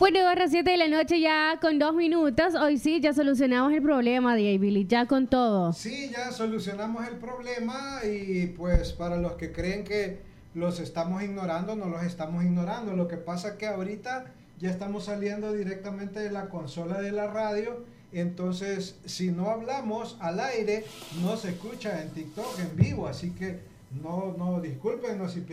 Bueno, a las 7 de la noche ya con 2 minutos. Hoy sí, ya solucionamos el problema de Billy, ya con todo. Sí, ya solucionamos el problema y pues para los que creen que los estamos ignorando, no los estamos ignorando. Lo que pasa es que ahorita ya estamos saliendo directamente de la consola de la radio. Entonces, si no hablamos al aire, no se escucha en TikTok en vivo. Así que no discúlpenos si